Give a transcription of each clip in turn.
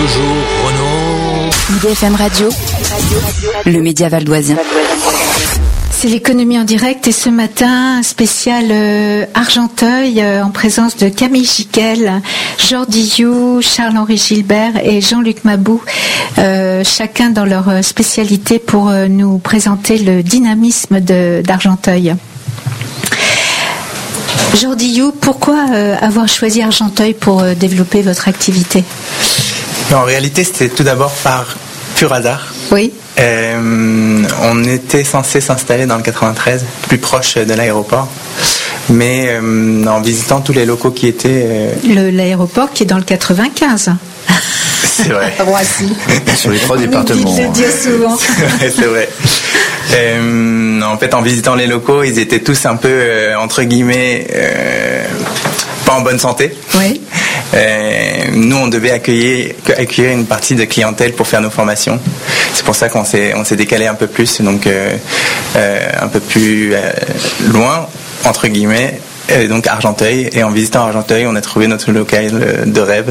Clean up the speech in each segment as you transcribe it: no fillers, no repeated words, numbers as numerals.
toujours Renaud. IDFM Radio, le média valdoisien. C'est l'économie en direct et ce matin, spécial Argenteuil en présence de Camille Jiquel, Jordi You, Charles-Henri Gilbert et Jean-Luc Mabou, chacun dans leur spécialité pour nous présenter le dynamisme d'Argenteuil. Jordi You, pourquoi avoir choisi Argenteuil pour développer votre activité ? En réalité, c'était tout d'abord par pur hasard. Oui. On était censé s'installer dans le 93, plus proche de l'aéroport. Mais en visitant tous les locaux qui étaient... L'aéroport qui est dans le 95. C'est vrai. Roissy. Sur les 3 départements. On le dit souvent. C'est vrai. En fait, en visitant les locaux, ils étaient tous un peu, entre guillemets, pas en bonne santé. Oui. Nous, on devait accueillir une partie de clientèle pour faire nos formations. C'est pour ça qu'on s'est décalé un peu plus, donc un peu plus loin, entre guillemets, donc Argenteuil. Et en visitant Argenteuil, on a trouvé notre local de rêve,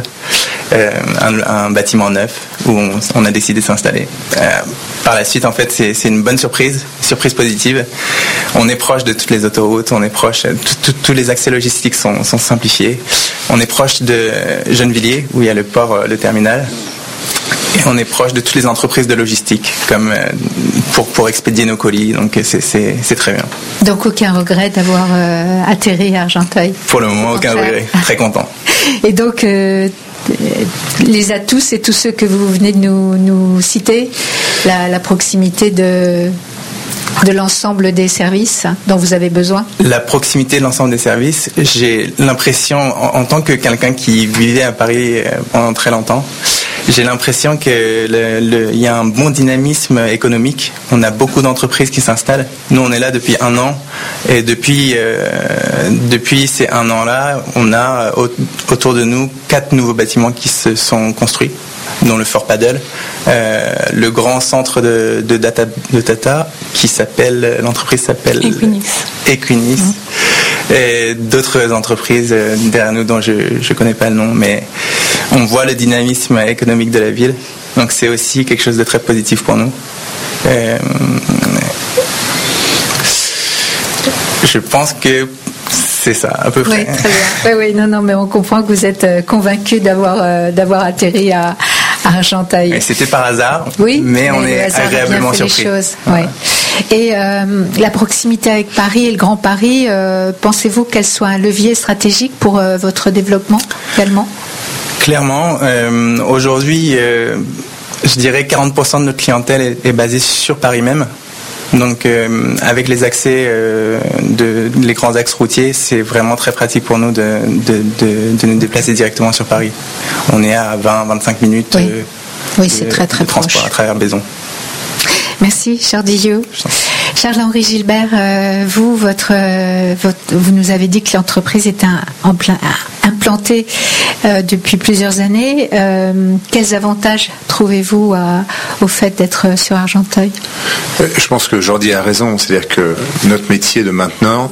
un bâtiment neuf où on a décidé de s'installer. Par la suite, en fait, c'est une bonne surprise positive. On est proche de toutes les autoroutes, on est proche, tous les accès logistiques sont simplifiés. On est proche de Gennevilliers, où il y a le port, le terminal. Et on est proche de toutes les entreprises de logistique, comme pour expédier nos colis, donc c'est très bien. Donc aucun regret d'avoir atterri à Argenteuil ? Pour le moment, aucun regret, très content. Et donc, les atouts, c'est tous ceux que vous venez de nous citer, la proximité de l'ensemble des services dont vous avez besoin ? La proximité de l'ensemble des services, j'ai l'impression, en tant que quelqu'un qui vivait à Paris pendant très longtemps, j'ai l'impression qu'il y a un bon dynamisme économique. On a beaucoup d'entreprises qui s'installent. Nous, on est là depuis 1 an. Et depuis ces 1 an-là, on a autour de nous 4 nouveaux bâtiments qui se sont construits, dont le Fort Paddle, le grand centre de data qui s'appelle, l'entreprise s'appelle Equinix. Et d'autres entreprises derrière nous dont je ne connais pas le nom, mais on voit le dynamisme économique de la ville. Donc c'est aussi quelque chose de très positif pour nous. Je pense que c'est ça, à peu près. Oui, très bien. Oui, non, mais on comprend que vous êtes convaincu d'avoir atterri à Argenteuil. Et c'était par hasard, oui, mais on est agréablement surpris. Voilà. Et la proximité avec Paris et le Grand Paris, pensez-vous qu'elle soit un levier stratégique pour votre développement également ? Clairement, aujourd'hui, je dirais 40% de notre clientèle est basée sur Paris même. Donc avec les accès les grands axes routiers, c'est vraiment très pratique pour nous de nous déplacer directement sur Paris. On est à 20-25 minutes oui, c'est très de transport proche. À travers Bézon. Merci, Jordi You. Charles-Henri Gilbert, vous nous avez dit que l'entreprise était implantée depuis plusieurs années. Quels avantages trouvez-vous au fait d'être sur Argenteuil ? Je pense que Jordi a raison, c'est-à-dire que notre métier de mainteneur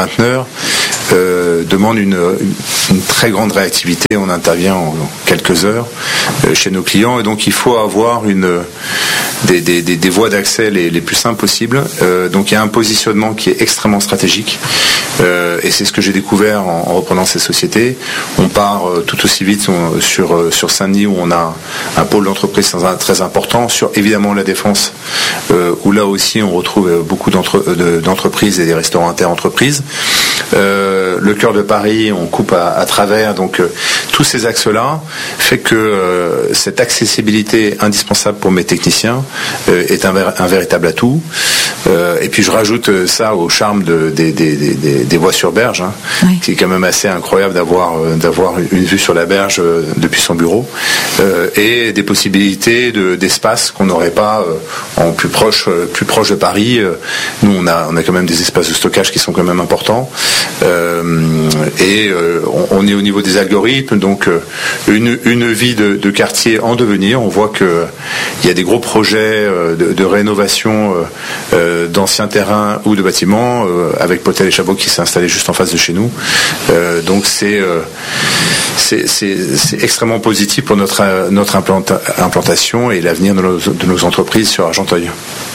demande une très grande réactivité. On intervient en quelques heures chez nos clients et donc il faut avoir des voies d'accès les plus simples possibles. Donc il y a un positionnement qui est extrêmement stratégique et c'est ce que j'ai découvert en reprenant ces sociétés. On part tout aussi vite sur Saint-Denis où on a un pôle d'entreprise très important, sur évidemment la Défense où là aussi on retrouve beaucoup d'entreprises et des restaurants inter-entreprises. Le cœur de Paris, on coupe à travers, donc tous ces axes-là fait que cette accessibilité indispensable pour mes techniciens est un véritable atout. Et puis je rajoute ça au charme des voies sur berge, oui. qui est quand même assez incroyable d'avoir une vue sur la berge depuis son bureau, et des possibilités d'espace qu'on n'aurait pas en plus proche de Paris. Nous on a quand même des espaces de stockage qui sont quand même importants. On est au niveau des algorithmes, donc une vie de quartier en devenir. On voit que il y a des gros projets de rénovation d'anciens terrains ou de bâtiments, avec Potel et Chabot qui s'est installé juste en face de chez nous. Donc c'est extrêmement positif pour notre implantation et l'avenir de nos entreprises sur Argenteuil.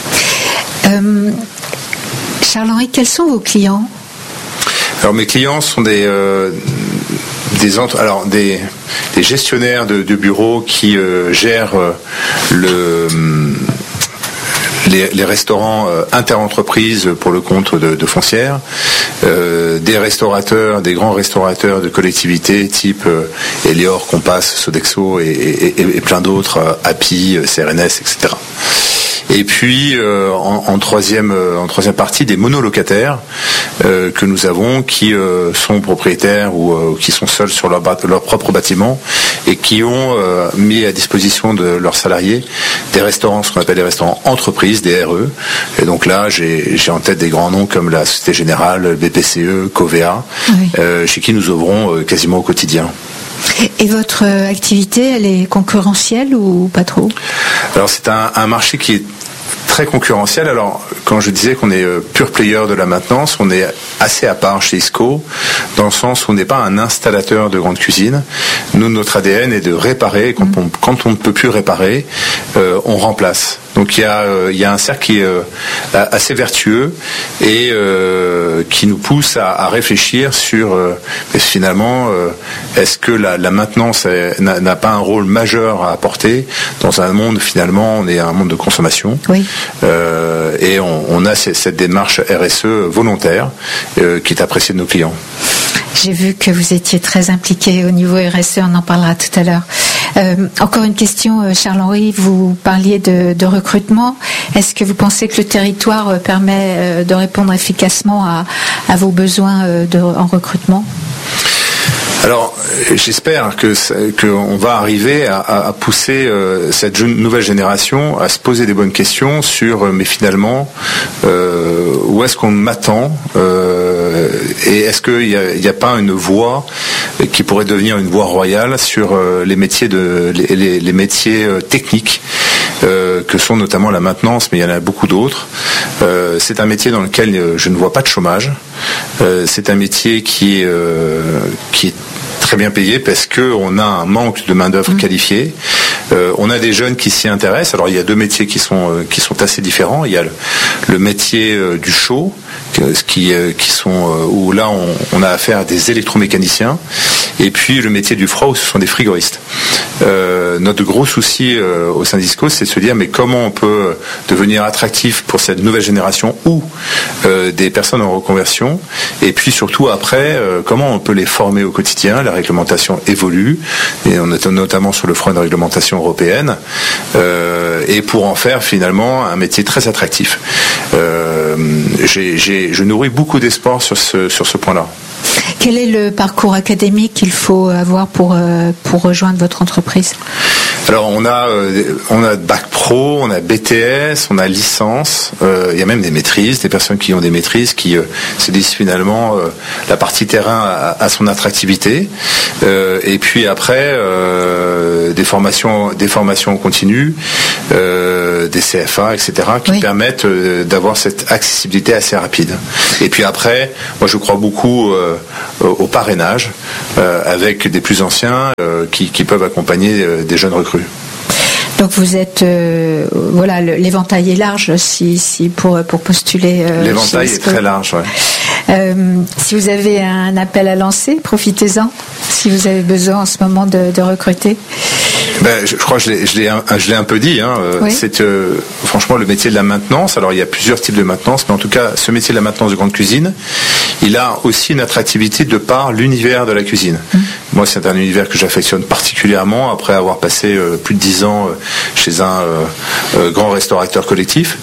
Charles-Henri, quels sont vos clients ? Alors mes clients sont des gestionnaires de bureaux qui gèrent les restaurants interentreprises pour le compte de foncières, des restaurateurs, des grands restaurateurs de collectivités type Elior, Compass, Sodexo et plein d'autres, API, CRNS, etc. Et puis en troisième partie, des monolocataires que nous avons qui sont propriétaires ou qui sont seuls sur leur propre bâtiment et qui ont mis à disposition de leurs salariés des restaurants, ce qu'on appelle des restaurants entreprises, des RE. Et donc là, j'ai en tête des grands noms comme la Société Générale, BPCE, Covea, oui. Chez qui nous œuvrons quasiment au quotidien. Et votre activité, elle est concurrentielle ou pas trop ? Alors c'est un marché qui est très concurrentiel. Alors quand je disais qu'on est pure player de la maintenance, on est assez à part chez ISCO, dans le sens où on n'est pas un installateur de grande cuisine. Nous, notre ADN est de réparer. Quand on ne peut plus réparer, on remplace. Donc il y a un cercle qui est assez vertueux et qui nous pousse à réfléchir sur finalement est-ce que la maintenance n'a pas un rôle majeur à apporter dans un monde, finalement on est un monde de consommation. Oui. Et on a cette démarche RSE volontaire qui est appréciée de nos clients. J'ai vu que vous étiez très impliqué au niveau RSE, on en parlera tout à l'heure. Encore une question, Charles-Henri, vous parliez de recrutement. Est-ce que vous pensez que le territoire permet de répondre efficacement à vos besoins en recrutement ? Alors, j'espère qu'on va arriver à pousser cette nouvelle génération à se poser des bonnes questions sur, mais finalement, où est-ce qu'on m'attend et est-ce qu'il n'y a pas une voie qui pourrait devenir une voie royale sur les métiers les métiers techniques que sont notamment la maintenance, mais il y en a beaucoup d'autres. C'est un métier dans lequel je ne vois pas de chômage. C'est un métier qui est très bien payé parce qu'on a un manque de main-d'œuvre qualifiée. On a des jeunes qui s'y intéressent. Alors il y a deux métiers qui sont assez différents. Il y a le métier du chaud, où là on a affaire à des électromécaniciens, et puis le métier du froid où ce sont des frigoristes. Notre gros souci au sein d'ISCO, c'est de se dire mais comment on peut devenir attractif pour cette nouvelle génération ou des personnes en reconversion, et puis surtout après comment on peut les former au quotidien. La réglementation évolue et on est notamment sur le front de réglementation européenne et pour en faire finalement un métier très attractif. Je nourris beaucoup d'espoir sur ce point-là. Quel est le parcours académique qu'il faut avoir pour rejoindre votre entreprise ? Alors on a bac pro, on a BTS, on a licence, il y a même des maîtrises, des personnes qui ont des maîtrises qui se disent finalement la partie terrain a son attractivité, et puis après des formations continues, des CFA, etc. qui permettent d'avoir cette accessibilité assez rapide. Et puis après, moi je crois beaucoup au parrainage avec des plus anciens qui peuvent accompagner des jeunes recrues. Donc vous êtes l'éventail est large si pour postuler. L'éventail est très large, ouais. Si vous avez un appel à lancer, profitez-en. Si vous avez besoin en ce moment de recruter. Je crois que je l'ai un peu dit. Oui. C'est franchement le métier de la maintenance. Alors il y a plusieurs types de maintenance, mais en tout cas ce métier de la maintenance de grande cuisine, il a aussi une attractivité de par l'univers de la cuisine. Moi, c'est un univers que j'affectionne particulièrement après avoir passé plus de 10 ans chez un grand restaurateur collectif.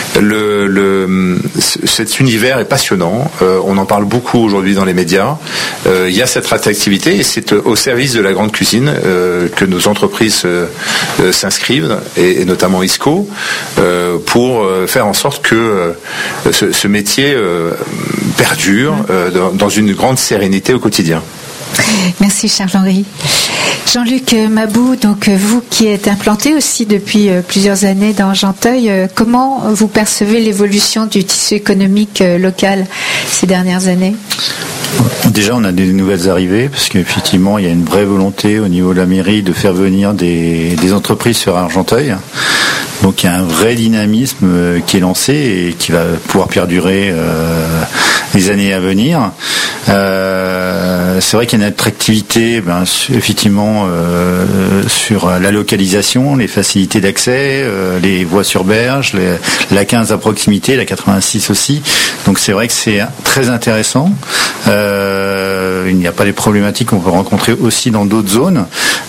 Cet univers est passionnant. On en parle beaucoup aujourd'hui dans les médias. Il y a cette attractivité et c'est au service de la grande cuisine que nos entreprises s'inscrivent, et notamment ISCO, pour faire en sorte que ce métier perdure dans une grande sérénité au quotidien. Merci Charles-Henri. Jean-Luc Mabou, donc vous qui êtes implanté aussi depuis plusieurs années dans Argenteuil, comment vous percevez l'évolution du tissu économique local ces dernières années ? Déjà, on a des nouvelles arrivées parce qu'effectivement, il y a une vraie volonté au niveau de la mairie de faire venir des entreprises sur Argenteuil. Donc, il y a un vrai dynamisme qui est lancé et qui va pouvoir perdurer les années à venir. C'est vrai qu'il y a une attractivité, effectivement, sur la localisation, les facilités d'accès, les voies sur berge, la 15 à proximité, la 86 aussi. Donc, c'est vrai que c'est très intéressant. Il n'y a pas les problématiques qu'on peut rencontrer aussi dans d'autres zones.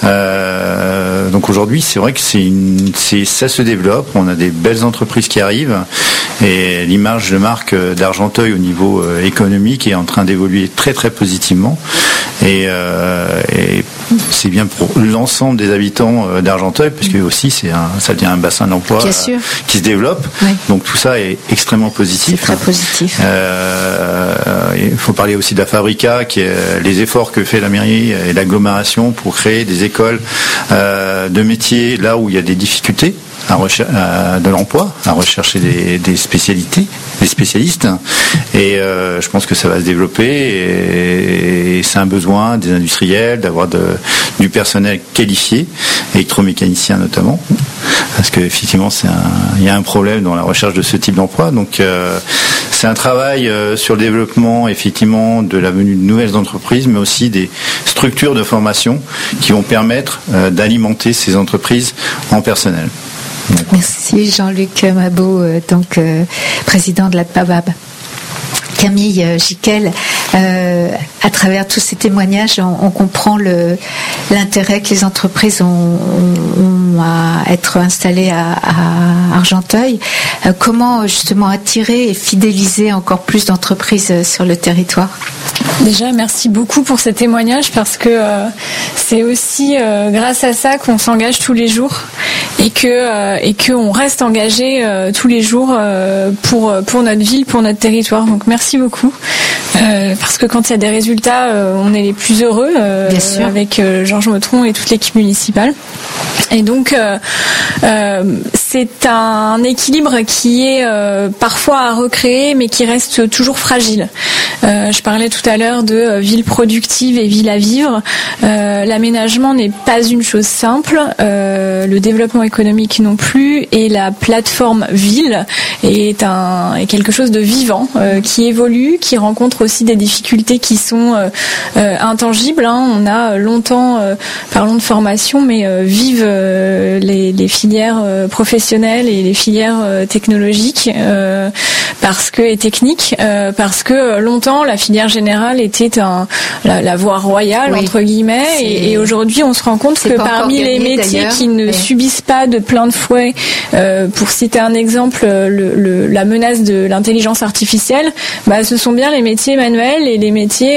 Donc aujourd'hui, c'est vrai que ça se développe. On a des belles entreprises qui arrivent et l'image de marque d'Argenteuil au niveau économique est en train d'évoluer très très positivement. Et c'est bien pour l'ensemble des habitants d'Argenteuil, parce que aussi ça devient un bassin d'emploi qui se développe. Oui. Donc tout ça est extrêmement positif. C'est très positif. Il faut parler aussi de la Fabrica, qui est les efforts que fait la mairie et l'agglomération pour créer des écoles de métiers là où il y a des difficultés de l'emploi, à rechercher des spécialités, des spécialistes. Et je pense que ça va se développer et c'est un besoin des industriels d'avoir du personnel qualifié, électromécanicien notamment, parce qu'effectivement il y a un problème dans la recherche de ce type d'emploi. Donc c'est un travail sur le développement effectivement de la venue de nouvelles entreprises, mais aussi des structures de formation qui vont permettre d'alimenter ces entreprises en personnel. Merci Jean-Luc Mabou, donc président de la PAVAB. Camille Giquel, à travers tous ces témoignages, on comprend l'intérêt que les entreprises ont à être installées à Argenteuil. Comment justement attirer et fidéliser encore plus d'entreprises sur le territoire ? Déjà, merci beaucoup pour ces témoignages parce que c'est aussi grâce à ça qu'on s'engage tous les jours et qu'on reste engagé tous les jours pour notre ville, pour notre territoire. Donc merci beaucoup parce que quand il y a des résultats, on est les plus heureux avec Georges Motron et toute l'équipe municipale. Et donc c'est un équilibre qui est parfois à recréer, mais qui reste toujours fragile. Je parlais tout à l'heure de ville productive et ville à vivre. L'aménagement n'est pas une chose simple, le développement économique non plus, et la plateforme ville est quelque chose de vivant qui évolue, qui rencontre aussi des difficultés qui sont intangibles. On a longtemps, parlons de formation, mais vive les filières professionnelles et les filières technologiques et techniques, parce que longtemps la filière générale était la voie royale entre guillemets, et aujourd'hui on se rend compte que parmi les métiers qui ne subissent pas de plein de fouet, pour citer un exemple, la menace de l'intelligence artificielle, ce sont bien les métiers manuels et les métiers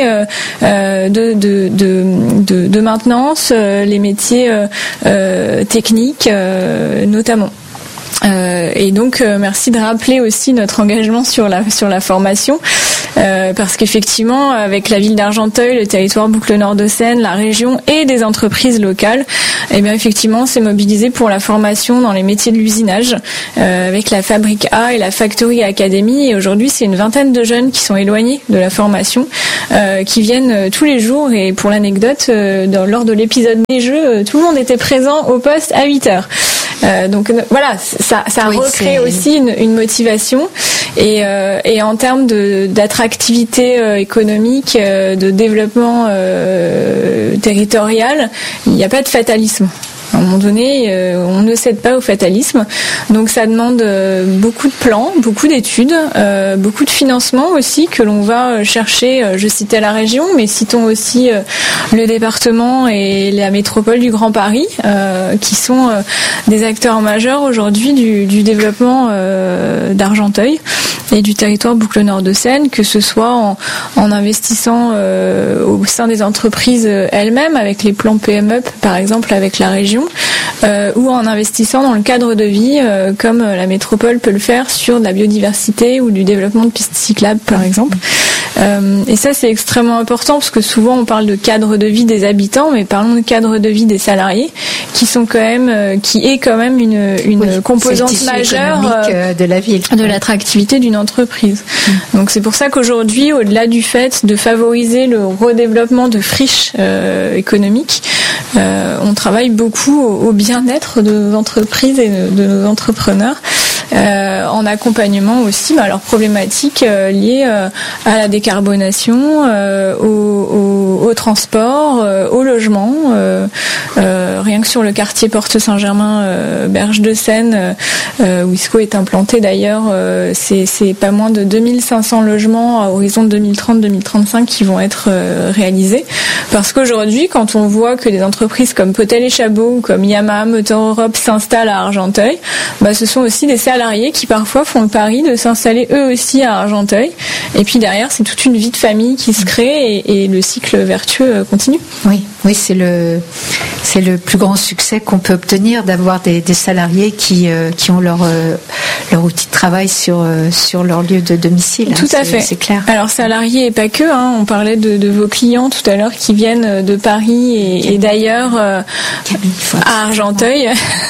de maintenance, les métiers techniques notamment. Et donc merci de rappeler aussi notre engagement sur la formation, parce qu'effectivement avec la ville d'Argenteuil, le territoire Boucle Nord de Seine, la région et des entreprises locales, effectivement c'est mobilisé pour la formation dans les métiers de l'usinage, avec la Fabrique A et la Factory Academy, et aujourd'hui c'est une vingtaine de jeunes qui sont éloignés de la formation, qui viennent tous les jours. Et pour l'anecdote, lors de l'épisode des Jeux, tout le monde était présent au poste à 8h. Donc voilà, ça recrée aussi une motivation, et en termes d'attractivité économique, de développement territorial, il n'y a pas de fatalisme. À un moment donné, on ne cède pas au fatalisme. Donc ça demande beaucoup de plans, beaucoup d'études, beaucoup de financement aussi que l'on va chercher. Je citais la région, mais citons aussi le département et la métropole du Grand Paris, qui sont des acteurs majeurs aujourd'hui du développement d'Argenteuil et du territoire Boucle Nord de Seine, que ce soit en investissant au sein des entreprises elles-mêmes, avec les plans PME par exemple avec la région, ou en investissant dans le cadre de vie, comme la métropole peut le faire sur de la biodiversité ou du développement de pistes cyclables par exemple. Et ça, c'est extrêmement important parce que souvent on parle de cadre de vie des habitants, mais parlons de cadre de vie des salariés, qui est quand même une composante majeure de la ville, de l'attractivité d'une entreprise. Donc c'est pour ça qu'aujourd'hui, au-delà du fait de favoriser le redéveloppement de friches économiques, on travaille beaucoup au bien-être de nos entreprises et de nos entrepreneurs. En accompagnement aussi leurs problématiques liées à la décarbonation, au transport, au logement. Rien que sur le quartier Porte Saint-Germain, Berge de Seine, où ISCO est implanté d'ailleurs, c'est pas moins de 2500 logements à horizon 2030-2035 qui vont être réalisés. Parce qu'aujourd'hui, quand on voit que des entreprises comme Potel et Chabot ou comme Yamaha Motor Europe s'installent à Argenteuil, ce sont aussi des salariés qui parfois font le pari de s'installer eux aussi à Argenteuil. Et puis derrière, c'est toute une vie de famille qui se crée et le cycle vertueux continue. Oui, c'est le plus grand succès qu'on peut obtenir, d'avoir des salariés qui ont leur outil de travail sur leur lieu de domicile. Tout à fait. C'est clair. Alors salariés et pas que. On parlait de vos clients tout à l'heure qui viennent de Paris et d'ailleurs à Argenteuil.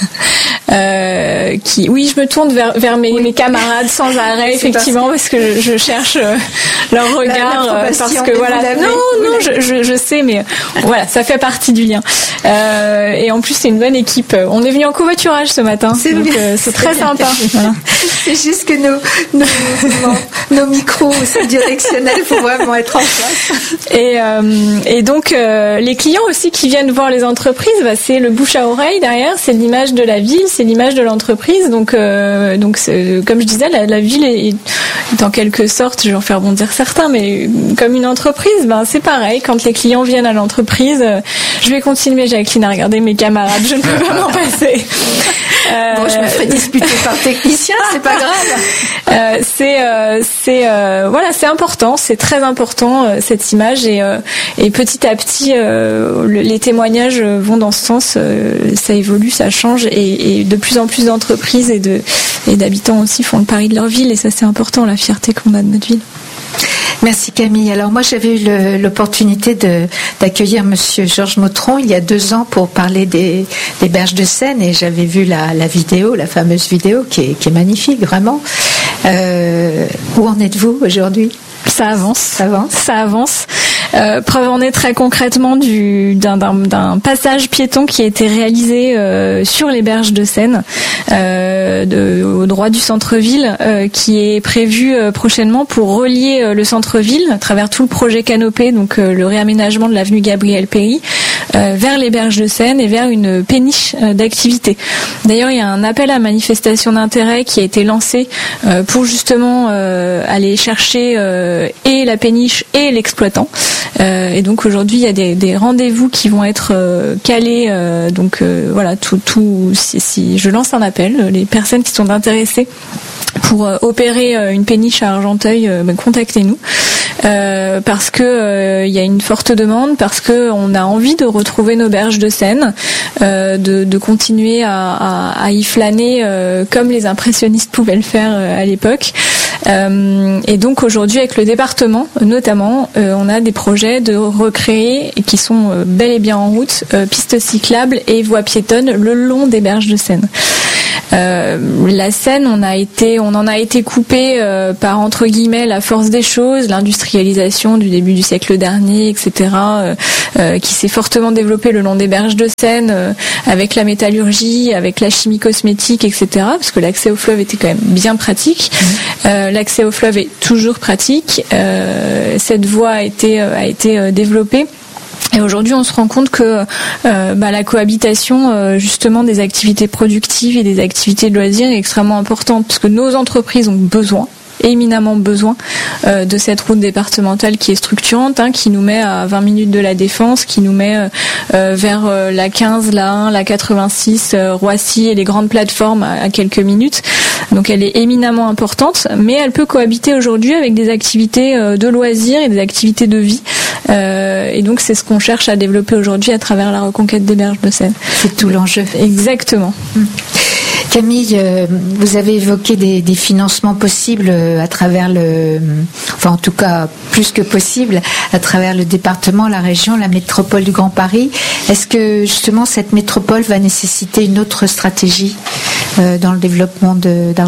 Oui, je me tourne vers mes camarades sans arrêt, effectivement, parce que je cherche leur regard, parce que je sais, mais voilà, ça fait partie du lien. Et en plus, c'est une bonne équipe. On est venu en covoiturage ce matin, donc c'est très sympa. Voilà. C'est juste que nos micros sont directionnels, faut vraiment être en place. Et donc les clients aussi qui viennent voir les entreprises, c'est le bouche à oreille derrière, c'est l'image de la ville, c'est l'image de l'entreprise. Donc comme je disais, la ville est en quelque sorte, je vais en faire bondir certains, mais comme une entreprise, c'est pareil. Quand les clients viennent à l'entreprise, je vais continuer, Jacqueline, à regarder mes camarades, je ne peux pas m'en passer. Je me ferai disputer par technicien, c'est pas grave. C'est important, c'est très important cette image et petit à petit les témoignages vont dans ce sens, ça évolue, ça change et de plus en plus d'entreprises et d'habitants aussi font le pari de leur ville et ça c'est important, la fierté qu'on a de notre ville. Merci Camille. Alors moi j'avais eu l'opportunité d'accueillir Monsieur Georges Mautron il y a 2 ans pour parler des Berges de Seine et j'avais vu la vidéo, la fameuse vidéo qui est magnifique vraiment. Où en êtes-vous aujourd'hui ? Ça avance. Preuve en est très concrètement d'un passage piéton qui a été réalisé sur les Berges de Seine, au droit du centre-ville, qui est prévu prochainement pour relier le centre-ville à travers tout le projet Canopée, donc le réaménagement de l'avenue Gabriel Péri, vers les Berges de Seine et vers une péniche d'activité. D'ailleurs, il y a un appel à manifestation d'intérêt qui a été lancé pour justement aller chercher et la péniche et l'exploitant. Et donc aujourd'hui il y a des rendez-vous qui vont être calés. Si je lance un appel, les personnes qui sont intéressées pour opérer une péniche à Argenteuil, contactez-nous. Parce que il y a une forte demande, parce que on a envie de retrouver nos berges de Seine, de continuer à y flâner comme les impressionnistes pouvaient le faire à l'époque. Et donc aujourd'hui avec le département notamment, on a des projets de recréer et qui sont bel et bien en route, pistes cyclables et voies piétonnes le long des berges de Seine. La Seine, on en a été coupé par entre guillemets la force des choses, l'industrialisation du début du siècle dernier, etc., qui s'est fortement développée le long des berges de Seine, avec la métallurgie, avec la chimie cosmétique, etc., parce que l'accès au fleuve était quand même bien pratique. L'accès au fleuve est toujours pratique. Cette voie a été développée. Et aujourd'hui, on se rend compte que la cohabitation justement des activités productives et des activités de loisirs est extrêmement importante, parce que nos entreprises ont éminemment besoin de cette route départementale qui est structurante, qui nous met à 20 minutes de la Défense, qui nous met vers la 15, la 1, la 86, Roissy et les grandes plateformes à quelques minutes. Donc elle est éminemment importante, mais elle peut cohabiter aujourd'hui avec des activités de loisirs et des activités de vie. Et donc c'est ce qu'on cherche à développer aujourd'hui à travers la reconquête des berges de Seine. C'est tout l'enjeu. Exactement. Camille, vous avez évoqué des financements possibles à travers en tout cas plus que possible, à travers le département, la région, la métropole du Grand Paris. Est-ce que justement cette métropole va nécessiter une autre stratégie dans le développement d'Argenteuil ?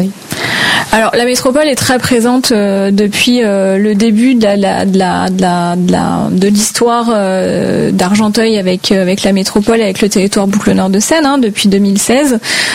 Alors la métropole est très présente depuis le début de l'histoire d'Argenteuil avec la métropole, avec le territoire Boucle Nord de Seine, depuis 2016.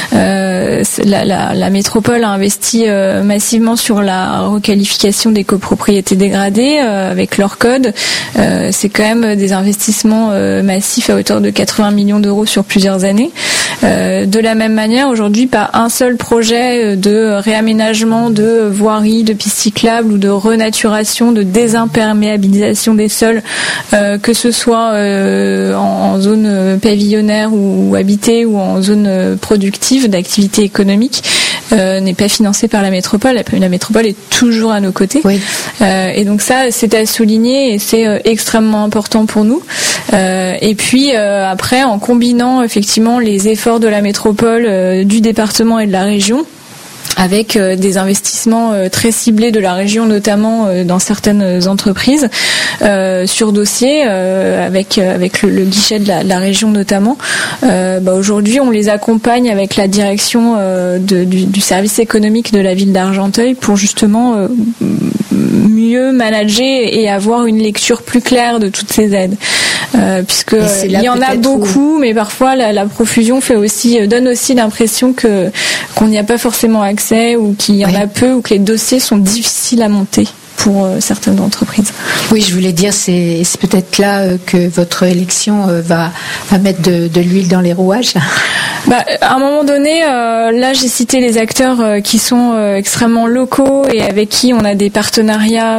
La métropole a investi massivement sur la requalification des copropriétés dégradées avec leur code. C'est quand même des investissements massifs à hauteur de 80 millions d'euros sur plusieurs années. De la même manière, aujourd'hui, pas un seul projet de réaménagement de voiries, de pistes cyclables ou de renaturation, de désimperméabilisation des sols, que ce soit en zone pavillonnaire ou habitée ou en zone productive d'activité économique, n'est pas financé par la métropole. La métropole est toujours à nos côtés. Oui. Et donc ça, c'est à souligner et c'est extrêmement important pour nous. Et puis après, en combinant effectivement les efforts de la métropole, du département et de la région, avec des investissements très ciblés de la région, notamment dans certaines entreprises, sur dossier, avec le guichet de la région notamment. Aujourd'hui, on les accompagne avec la direction du service économique de la ville d'Argenteuil pour justement mieux manager et avoir une lecture plus claire de toutes ces aides. Puisque il y en a beaucoup, mais parfois la profusion donne aussi l'impression qu'on n'y a pas forcément accès, ou qu'il y en a peu, ou que les dossiers sont difficiles à monter pour certaines entreprises. Oui, je voulais dire, c'est peut-être là que votre élection va mettre de l'huile dans les rouages. À un moment donné, là j'ai cité les acteurs qui sont extrêmement locaux et avec qui on a des partenariats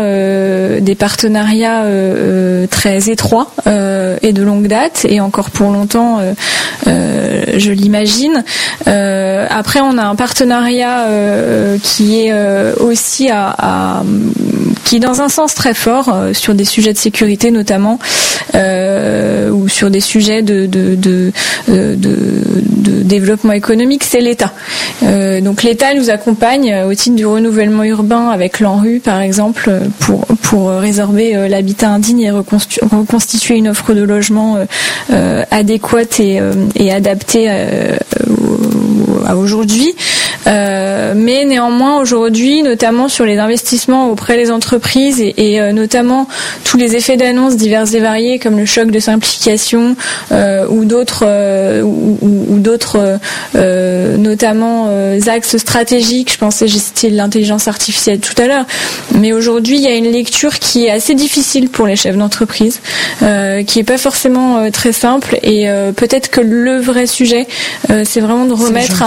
très étroits et de longue date, et encore pour longtemps, je l'imagine. Après, on a un partenariat qui est aussi qui est dans un sens très fort sur des sujets de sécurité notamment, ou sur des sujets de développement économique, c'est l'État. Donc l'État nous accompagne au titre du renouvellement urbain avec l'ANRU par exemple pour résorber l'habitat indigne et reconstituer une offre de logement adéquate et adaptée à aujourd'hui. Mais néanmoins aujourd'hui, notamment sur les investissements auprès des entreprises et notamment tous les effets d'annonce divers et variés comme le choc de simplification ou d'autres notamment axes stratégiques. J'ai cité l'intelligence artificielle tout à l'heure, mais aujourd'hui il y a une lecture qui est assez difficile pour les chefs d'entreprise, qui est pas forcément très simple, et peut-être que le vrai sujet c'est vraiment de remettre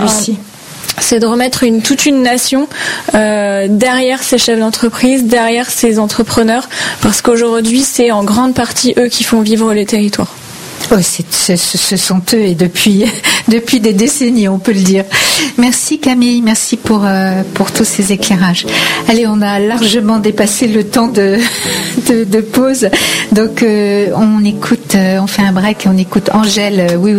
toute une nation derrière ces chefs d'entreprise, derrière ces entrepreneurs, parce qu'aujourd'hui c'est en grande partie eux qui font vivre les territoires. Oui, ce sont eux, et depuis des décennies, on peut le dire. Merci Camille, merci pour tous ces éclairages. Allez, on a largement dépassé le temps de pause, donc on fait un break et on écoute Angèle. Oui.